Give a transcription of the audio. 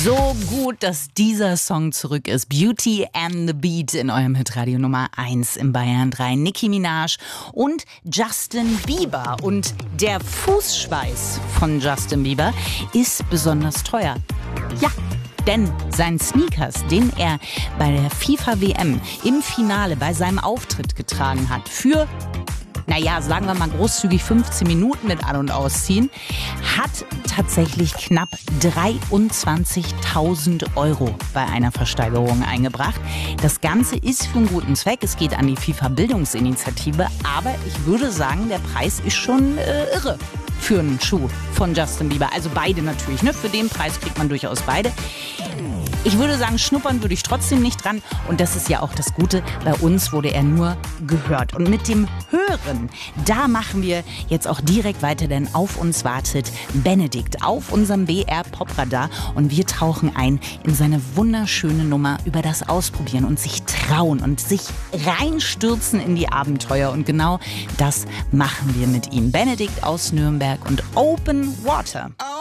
So gut, dass dieser Song zurück ist. Beauty and the Beat in eurem Hitradio Nummer 1 im Bayern 3. Nicki Minaj und Justin Bieber. Und der Fußschweiß von Justin Bieber ist besonders teuer. Ja, denn sein Sneakers, den er bei der FIFA-WM im Finale bei seinem Auftritt getragen hat, für, sagen wir mal großzügig 15 Minuten mit An- und Ausziehen, hat tatsächlich knapp 23.000 € bei einer Versteigerung eingebracht. Das Ganze ist für einen guten Zweck. Es geht an die FIFA-Bildungsinitiative. Aber ich würde sagen, der Preis ist schon irre für einen Schuh von Justin Bieber. Also beide natürlich, ne? Für den Preis kriegt man durchaus beide. Ich würde sagen, schnuppern würde ich trotzdem nicht dran. Und das ist ja auch das Gute. Bei uns wurde er nur gehört. Und mit dem Hören, da machen wir jetzt auch direkt weiter, denn auf uns wartet Benedikt auf unserem BR Popradar. Und wir tauchen ein in seine wunderschöne Nummer über das Ausprobieren und sich trauen und sich reinstürzen in die Abenteuer. Und genau das machen wir mit ihm. Benedikt aus Nürnberg und Open Water.